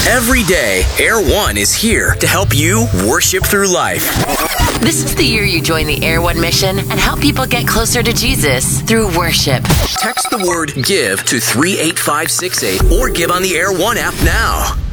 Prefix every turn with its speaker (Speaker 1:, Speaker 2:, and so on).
Speaker 1: Every day, Air One is here to help you worship through life.
Speaker 2: This is the year you join the Air One mission and help people get closer to Jesus through worship.
Speaker 1: Text the word GIVE to 38568 or give on the Air One app now.